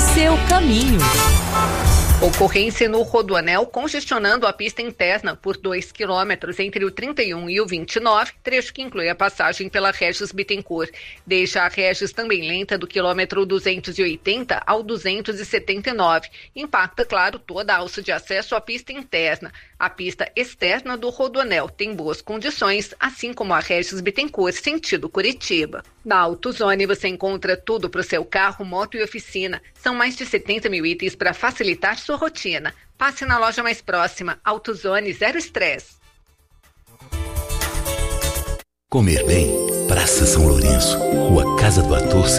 seu caminho. Ocorrência no Rodoanel congestionando a pista interna por 2 quilômetros entre o 31 e o 29, trecho que inclui a passagem pela Regis Bittencourt. Deixa a Regis também lenta do quilômetro 280 ao 279. Impacta, claro, toda a alça de acesso à pista interna. A pista externa do Rodoanel tem boas condições, assim como a Regis Bittencourt, sentido Curitiba. Na AutoZone você encontra tudo para o seu carro, moto e oficina. São mais de 70 mil itens para facilitar sua rotina. Passe na loja mais próxima. AutoZone, zero estresse. Comer bem. Praça São Lourenço, Rua Casa do Ator